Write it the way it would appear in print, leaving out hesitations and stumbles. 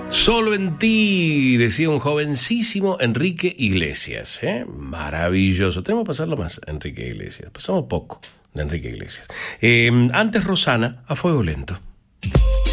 Solo en ti, decía un jovencísimo Enrique Iglesias. Maravilloso. Tenemos que pasarlo más, Enrique Iglesias. Pasamos poco de Enrique Iglesias. Antes Rosana, A Fuego Lento.